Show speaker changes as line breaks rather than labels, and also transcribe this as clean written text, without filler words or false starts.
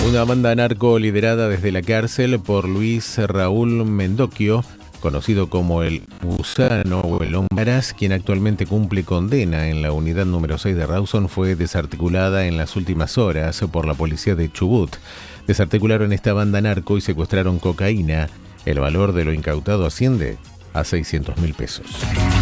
Una banda narco liderada desde la cárcel por Luis Raúl Mendoquio, conocido como el Gusano o el Hombaras, quien actualmente cumple condena en la unidad número 6 de Rawson, fue desarticulada en las últimas horas por la policía de Chubut. Desarticularon esta banda narco y secuestraron cocaína. El valor de lo incautado asciende a 600.000 pesos.